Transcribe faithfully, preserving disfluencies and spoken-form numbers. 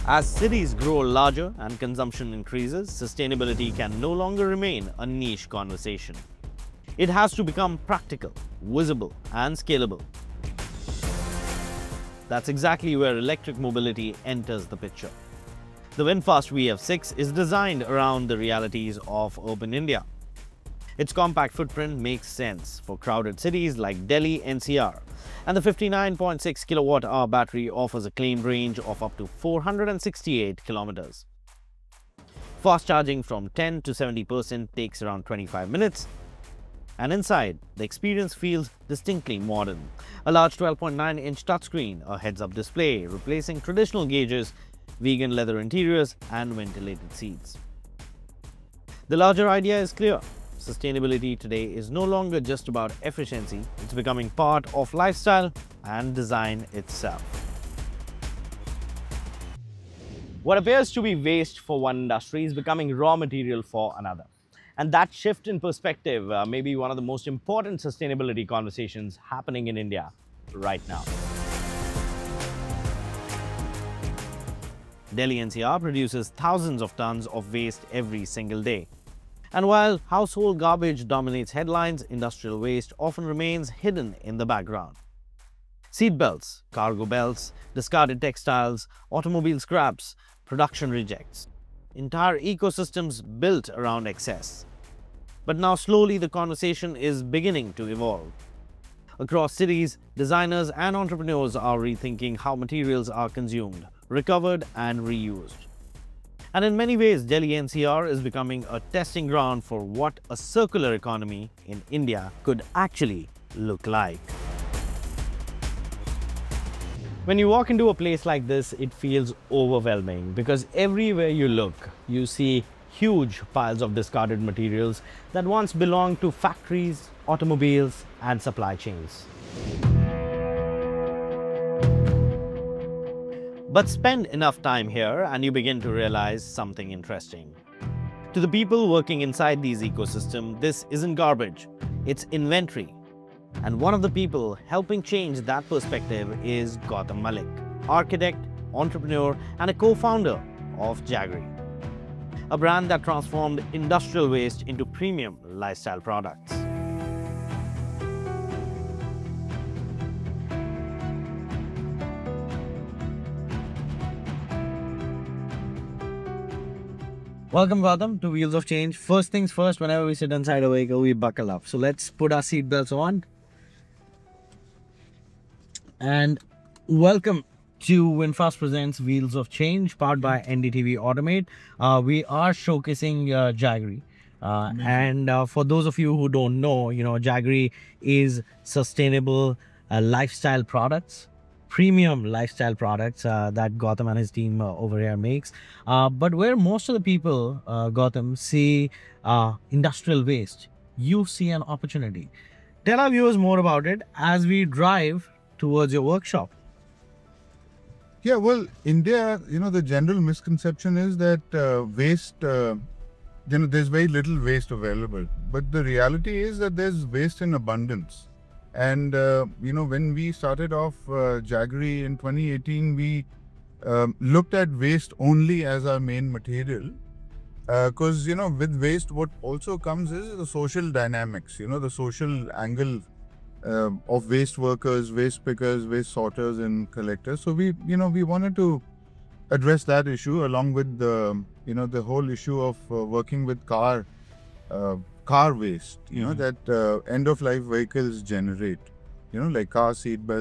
As cities grow larger and consumption increases, sustainability can no longer remain a niche conversation. It has to become practical, visible, and scalable. That's exactly where electric mobility enters the picture. The VinFast V F six is designed around the realities of urban India. Its compact footprint makes sense for crowded cities like Delhi N C R, and the fifty-nine point six kilowatt hour battery offers a claimed range of up to four hundred sixty-eight kilometers. Fast charging from ten to seventy percent takes around twenty-five minutes, and inside, the experience feels distinctly modern. A large twelve point nine inch touchscreen, a heads-up display replacing traditional gauges, vegan leather interiors, and ventilated seats. The larger idea is clear. Sustainability today is no longer just about efficiency, it's becoming part of lifestyle and design itself. What appears to be waste for one industry is becoming raw material for another. And that shift in perspective uh, may be one of the most important sustainability conversations happening in India right now. Delhi N C R produces thousands of tons of waste every single day. And while household garbage dominates headlines, industrial waste often remains hidden in the background. Seat belts, cargo belts, discarded textiles, automobile scraps, production rejects. Entire ecosystems built around excess. But now slowly the conversation is beginning to evolve. Across cities, designers and entrepreneurs are rethinking how materials are consumed, recovered and reused. And in many ways, Delhi N C R is becoming a testing ground for what a circular economy in India could actually look like. When you walk into a place like this, it feels overwhelming because everywhere you look, you see huge piles of discarded materials that once belonged to factories, automobiles, and supply chains. But spend enough time here and you begin to realize something interesting. To the people working inside these ecosystems, this isn't garbage, it's inventory. And one of the people helping change that perspective is Gautam Malik, architect, entrepreneur, and a co-founder of Jaggery, a brand that transformed industrial waste into premium lifestyle products. Welcome, Gautam, to Wheels of Change. First things first, whenever we sit inside a vehicle, we buckle up. So let's put our seatbelts on. And welcome to VinFast Presents Wheels of Change, powered by N D T V Automate. Uh, we are showcasing uh, Jaggery. Uh, and uh, for those of you who don't know, you know, Jaggery is sustainable uh, lifestyle products. Premium lifestyle products uh, that Gautam and his team uh, over here makes. Uh, but where most of the people, uh, Gautam, see uh, industrial waste, you see an opportunity. Tell our viewers more about it as we drive towards your workshop. Yeah, well, India, you know, the general misconception is that uh, waste, uh, you know, there's very little waste available. But the reality is that there's waste in abundance. And, uh, you know, when we started off uh, Jaggery in twenty eighteen, we uh, looked at waste only as our main material. Because, uh, you know, with waste, what also comes is the social dynamics, you know, the social angle uh, of waste workers, waste pickers, waste sorters and collectors. So we, you know, we wanted to address that issue along with the, you know, the whole issue of uh, working with car uh, car waste, you know, mm-hmm. that uh, end-of-life vehicles generate, you know, like car seat belts.